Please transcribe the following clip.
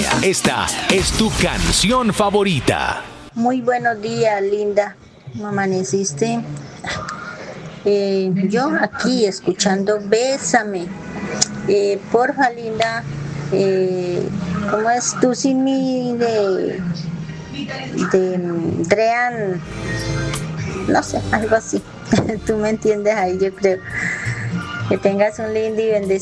Esta es tu canción favorita. Muy buenos días, linda. ¿Cómo amaneciste? Yo aquí escuchando Bésame. Porfa, linda. ¿Cómo es Tú sin mí de Drean? No sé, algo así. Tú me entiendes ahí, yo creo. Que tengas un lindo y bendecido